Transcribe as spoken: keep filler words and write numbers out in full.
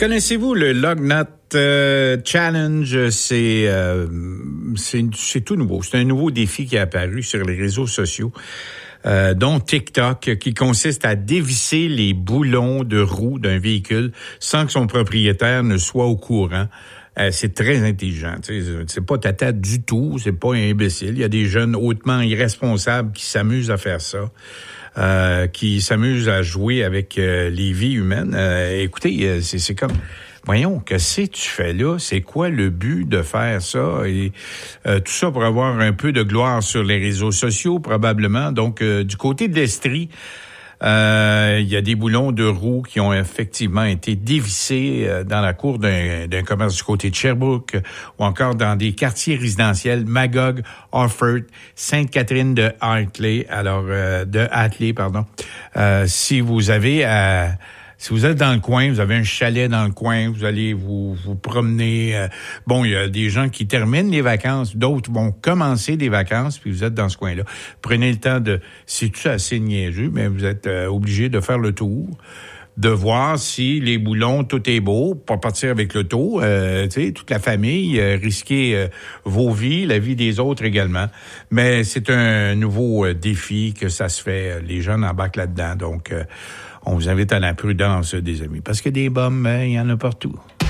Connaissez-vous le Lognut euh, Challenge? C'est, euh, c'est, c'est tout nouveau. C'est un nouveau défi qui est apparu sur les réseaux sociaux, euh, dont TikTok, qui consiste à dévisser les boulons de roue d'un véhicule sans que son propriétaire ne soit au courant. Euh, c'est très intelligent. Tu sais, c'est pas ta tête du tout, c'est pas un imbécile. Il y a des jeunes hautement irresponsables qui s'amusent à faire ça. Euh, qui s'amusent à jouer avec euh, les vies humaines. Euh, écoutez, euh, c'est, c'est comme... Voyons, qu'est-ce que tu fais là? C'est quoi le but de faire ça? Et euh, tout ça pour avoir un peu de gloire sur les réseaux sociaux, probablement. Donc, euh, du côté de l'Estrie, euh, il y a des boulons de roue qui ont effectivement été dévissés euh, dans la cour d'un, d'un commerce du côté de Sherbrooke ou encore dans des quartiers résidentiels, Magog, Orford, Sainte-Catherine de Hartley, alors euh, de Hartley, pardon. Euh, si vous avez à... Si vous êtes dans le coin, vous avez un chalet dans le coin, vous allez vous vous promener. Euh, bon, il y a des gens qui terminent les vacances, d'autres vont commencer des vacances, puis vous êtes dans ce coin-là. Prenez le temps de... C'est tout assez niaiseux, mais vous êtes euh, obligé de faire le tour, de voir si les boulons, tout est beau, pas partir avec l'auto, euh, tu sais, toute la famille, euh, risquer euh, vos vies, la vie des autres également. Mais c'est un nouveau euh, défi que ça se fait. Les jeunes embarquent là-dedans, donc... Euh, on vous invite à la prudence, des amis, parce que des bombes, il y en a partout.